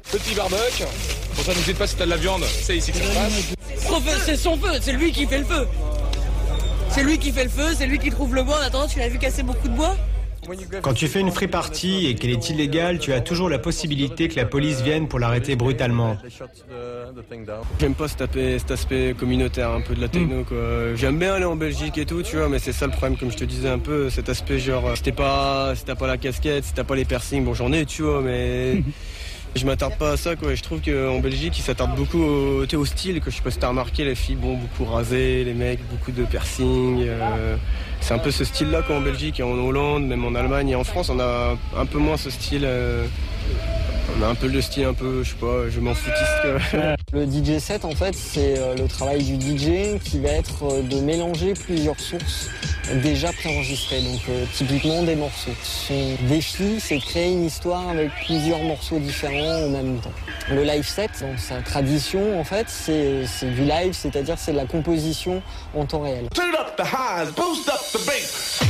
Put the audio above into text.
Petit barbecue, pour ça n'hésite pas si t'as de la viande, c'est ici que ça se passe. C'est son feu, c'est lui qui fait le feu. C'est lui qui fait le feu, c'est lui qui trouve le bois. En attendant, tu l'as vu casser beaucoup de bois ? Quand tu fais une free party et qu'elle est illégale, tu as toujours la possibilité que la police vienne pour l'arrêter brutalement. J'aime pas cet aspect communautaire un peu de la techno, quoi. J'aime bien aller en Belgique et tout, tu vois, mais c'est ça le problème, comme je te disais un peu, cet aspect genre, si t'as pas la casquette, si t'as pas les piercings, bon j'en ai, tu vois, mais je m'attarde pas à ça, quoi. Je trouve qu'en Belgique, ils s'attardent beaucoup au style, que je sais pas si t'as remarqué, les filles, bon, beaucoup rasées, les mecs, beaucoup de piercings. C'est un peu ce style-là, quoi, en Belgique et en Hollande, même en Allemagne et en France, on a un peu moins ce style. On a un peu le style, un peu, je sais pas, je m'en foutiste. Le DJ set, en fait, c'est le travail du DJ qui va être de mélanger plusieurs sources déjà préenregistrées. Donc, typiquement des morceaux. Son défi, c'est de créer une histoire avec plusieurs morceaux différents en même temps. Le live set, dans sa tradition, en fait, c'est du live, c'est-à-dire c'est de la composition en temps réel.